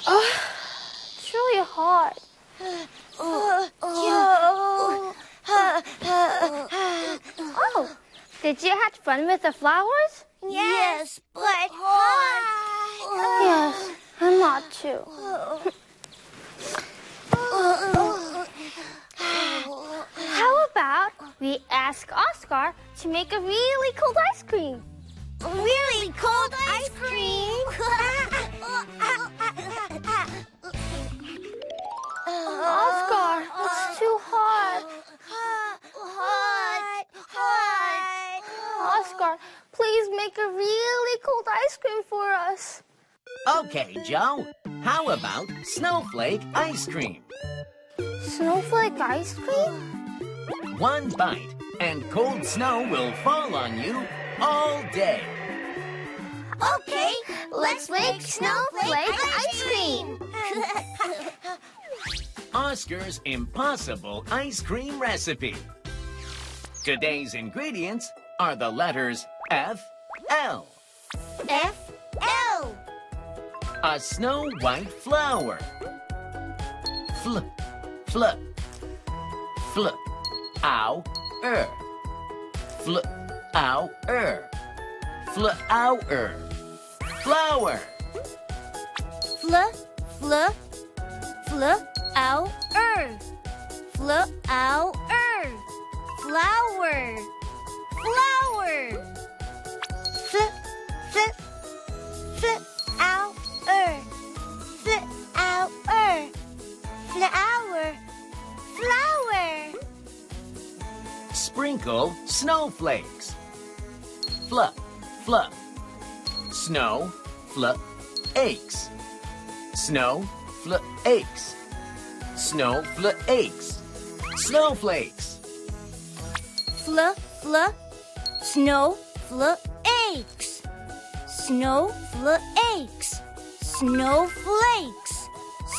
It's really hot. Oh, did you have fun with the flowers? Yes, but hot. Yes, I'm not too. How about we ask Oscar to make a really cold ice cream? Really cold ice cream? Oscar, it's too hot. Hot. Oscar, please make a really cold ice cream for us. Okay, Joe. How about snowflake ice cream? Snowflake ice cream? One bite, and cold snow will fall on you all day. Okay, let's make snowflake ice cream. Oscar's Impossible Ice Cream Recipe. Today's ingredients are the letters F-L. F-L. A snow white flower. Flower. Flower. Flower. Flower. Flower. Flower. Flower. Flower. Flower. Sprinkle snowflakes. Fluff. Snow aches. Snow aches. Snowflakes. Snowflakes. Snowflakes.